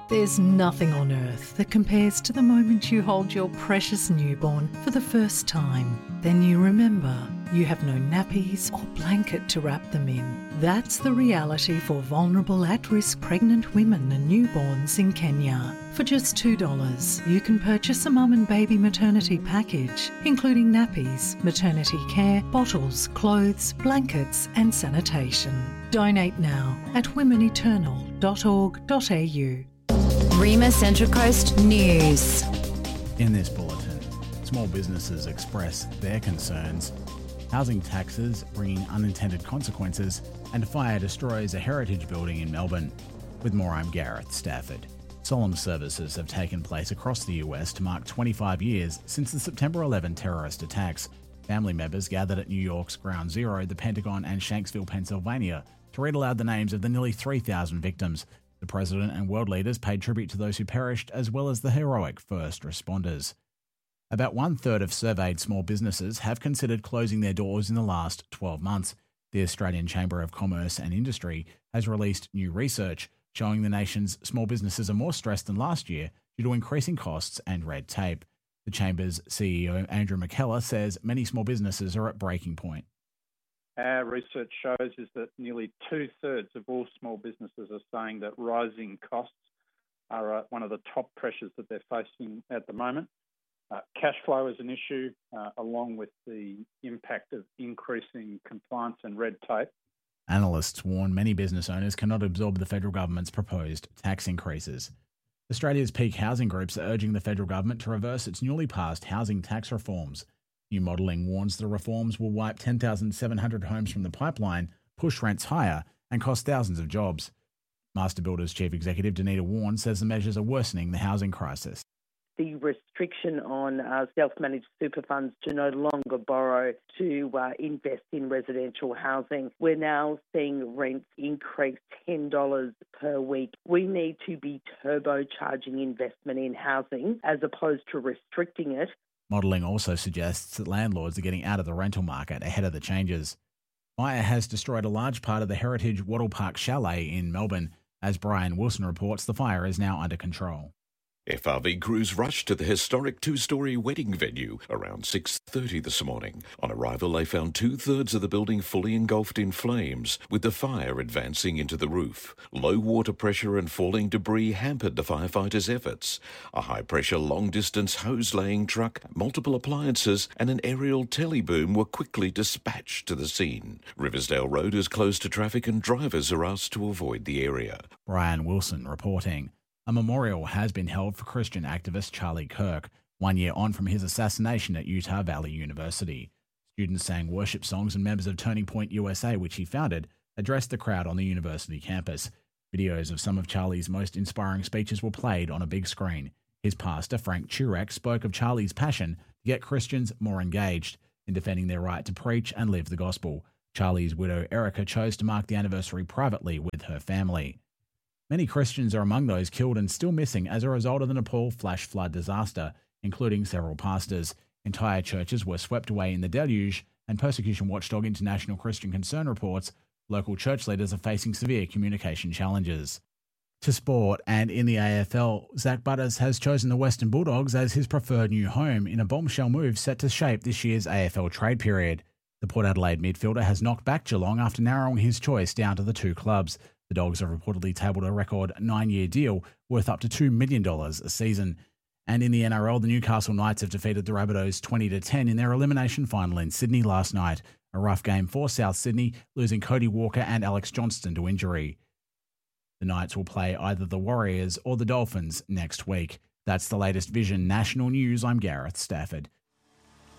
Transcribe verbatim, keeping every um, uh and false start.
There's nothing on earth that compares to the moment you hold your precious newborn for the first time. Then you remember you have no nappies or blanket to wrap them in. That's the reality for vulnerable at-risk pregnant women and newborns in Kenya. For just two dollars, you can purchase a mum and baby maternity package, including nappies, maternity care, bottles, clothes, blankets and sanitation. Donate now at women eternal dot org dot a u. Rima Central Coast News. In this bulletin, small businesses express their concerns, housing taxes bringing unintended consequences, and fire destroys a heritage building in Melbourne. With more, I'm Gareth Stafford. Solemn services have taken place across the U S to mark twenty-five years since the September eleventh terrorist attacks. Family members gathered at New York's Ground Zero, the Pentagon, and Shanksville, Pennsylvania, to read aloud the names of the nearly three thousand victims. The president and world leaders paid tribute to those who perished, as well as the heroic first responders. About one-third of surveyed small businesses have considered closing their doors in the last twelve months. The Australian Chamber of Commerce and Industry has released new research showing the nation's small businesses are more stressed than last year due to increasing costs and red tape. The Chamber's C E O, Andrew McKellar, says many small businesses are at breaking point. Our research shows is that nearly two-thirds of all small businesses are saying that rising costs are uh, one of the top pressures that they're facing at the moment. Uh, cash flow is an issue, uh, along with the impact of increasing compliance and red tape. Analysts warn many business owners cannot absorb the federal government's proposed tax increases. Australia's peak housing groups are urging the federal government to reverse its newly passed housing tax reforms. New modelling warns the reforms will wipe ten thousand seven hundred homes from the pipeline, push rents higher, and cost thousands of jobs. Master Builders Chief Executive Danita Warren says the measures are worsening the housing crisis. The restriction on uh, self-managed super funds to no longer borrow to uh, invest in residential housing. We're now seeing rents increase ten dollars per week. We need to be turbocharging investment in housing as opposed to restricting it. Modelling also suggests that landlords are getting out of the rental market ahead of the changes. Fire has destroyed a large part of the heritage Wattle Park Chalet in Melbourne. As Brian Wilson reports, the fire is now under control. F R V crews rushed to the historic two-storey wedding venue around six thirty this morning. On arrival, they found two-thirds of the building fully engulfed in flames, with the fire advancing into the roof. Low water pressure and falling debris hampered the firefighters' efforts. A high-pressure, long-distance hose-laying truck, multiple appliances, and an aerial teleboom were quickly dispatched to the scene. Riversdale Road is closed to traffic and drivers are asked to avoid the area. Brian Wilson reporting. A memorial has been held for Christian activist Charlie Kirk, one year on from his assassination at Utah Valley University. Students sang worship songs and members of Turning Point U S A, which he founded, addressed the crowd on the university campus. Videos of some of Charlie's most inspiring speeches were played on a big screen. His pastor, Frank Turek, spoke of Charlie's passion to get Christians more engaged in defending their right to preach and live the gospel. Charlie's widow, Erica, chose to mark the anniversary privately with her family. Many Christians are among those killed and still missing as a result of the Nepal flash flood disaster, including several pastors. Entire churches were swept away in the deluge, and persecution watchdog International Christian Concern reports local church leaders are facing severe communication challenges. To sport, and in the A F L, Zach Butters has chosen the Western Bulldogs as his preferred new home in a bombshell move set to shape this year's A F L trade period. The Port Adelaide midfielder has knocked back Geelong after narrowing his choice down to the two clubs. The Dogs have reportedly tabled a record nine-year deal worth up to two million dollars a season. And in the N R L, the Newcastle Knights have defeated the Rabbitohs twenty to ten in their elimination final in Sydney last night. A rough game for South Sydney, losing Cody Walker and Alex Johnston to injury. The Knights will play either the Warriors or the Dolphins next week. That's the latest Vision National News. I'm Gareth Stafford.